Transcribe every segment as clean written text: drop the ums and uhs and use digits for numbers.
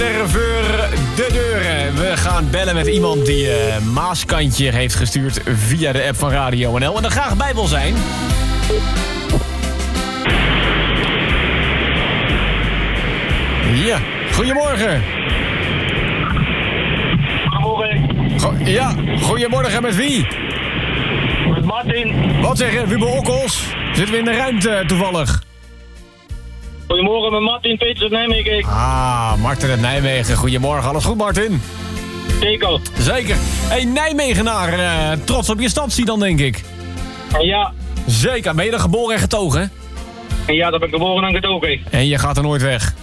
Voor de deuren. We gaan bellen met iemand die Maaskantje heeft gestuurd via de app van Radio NL. En er graag bij wil zijn. Ja, goedemorgen. Goedemorgen. Ja, goedemorgen, met wie? Met Martin. Wat zeggen, Wiebe Okkels? Zitten we in de ruimte toevallig? Goedemorgen, met Martin Peters uit Nijmegen. Ah, Martin uit Nijmegen. Goedemorgen, alles goed, Martin? Zeker. Zeker. Hey, Nijmegenaar, trots op je stad dan, denk ik. Ja. Zeker, ben je er geboren en getogen? Ja, dat ben ik geboren en getogen. En je gaat er nooit weg?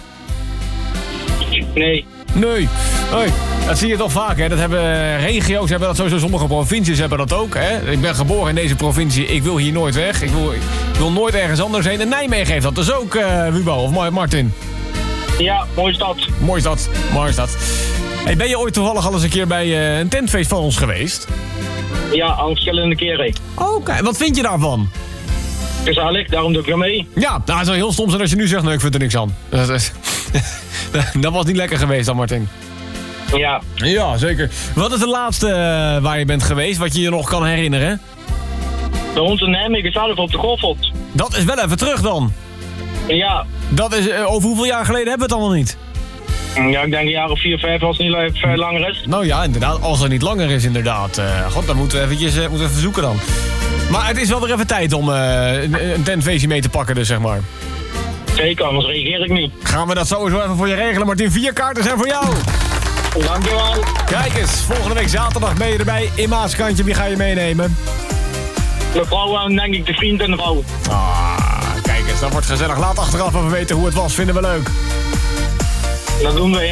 Nee. Nee. Hey, dat zie je toch vaak, hè? Dat hebben regio's, hebben dat sowieso, sommige provincies hebben dat ook, hè? Ik ben geboren in deze provincie, ik wil hier nooit weg. Ik wil nooit ergens anders heen. En Nijmegen heeft dat dus ook, Wibo, of Martin? Ja, mooie stad. Mooie stad, mooie stad. Hey, ben je ooit toevallig al eens een keer bij een tentfeest van ons geweest? Ja, al verschillende keren. Oké, wat vind je daarvan? Gezellig, daarom doe ik er mee. Ja, nou, het zou heel stom zijn als je nu zegt, nee, ik vind er niks aan. Dat was niet lekker geweest dan, Martin. Ja. Ja, zeker. Wat is de laatste waar je bent geweest, wat je je nog kan herinneren? Bij ons in Nijmegen zelf op de Golfveld. Dat is wel even terug dan. Ja. Dat is, over hoeveel jaar geleden hebben we het allemaal niet? Ja, ik denk een jaar of 4, 5 als het niet veel langer is. Nou ja, inderdaad, als het niet langer is, inderdaad. God, dan moeten we eventjes even zoeken dan. Maar het is wel weer even tijd om een tentfeestje mee te pakken, dus zeg maar. Zeker, anders reageer ik niet. Gaan we dat sowieso even voor je regelen, Martin. 4 kaarten zijn voor jou. Dankjewel. Kijk eens, volgende week zaterdag ben je erbij in Maaskantje. Wie ga je meenemen? De vrouwen, denk ik, de vriend en de vrouw. Ah, kijk eens, dat wordt gezellig. Laat achteraf even weten hoe het was. Vinden we leuk. Dat doen we.